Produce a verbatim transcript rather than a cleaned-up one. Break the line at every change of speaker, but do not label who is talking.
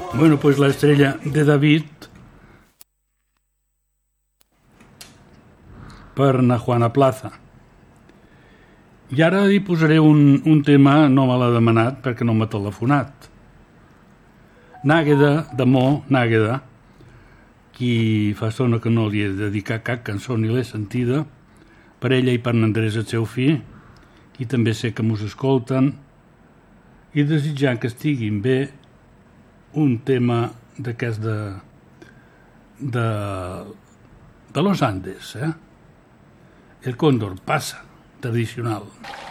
Bueno, pues la estrella de David per na Juana Plaza. I ara hi posaré un, un tema, no me l'ha demanat perquè no m'ha telefonat. Nàgueda, d'amor, Nàgueda, qui fa estona que no li he dedicat cap cançó ni l'he sentida, per ella i per n'Andrés, el seu fill, i també sé que mos escolten, i desitjant que estiguin bé, un tema d'aquest de, de, de Los Andes, eh? El Cóndor passa, tradicional.